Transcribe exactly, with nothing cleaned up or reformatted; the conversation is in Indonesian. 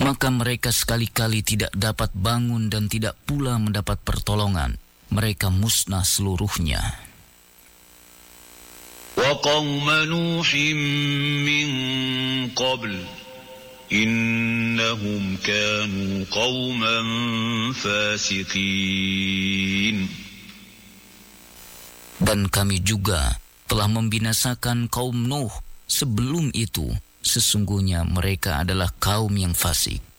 maka mereka sekali-kali tidak dapat bangun dan tidak pula mendapat pertolongan. Mereka musnah seluruhnya. Wa qauma Nuhin min qabl innahum kanu qauman fasiqin. Dan kami juga telah membinasakan kaum Nuh sebelum itu. Sesungguhnya mereka adalah kaum yang fasik.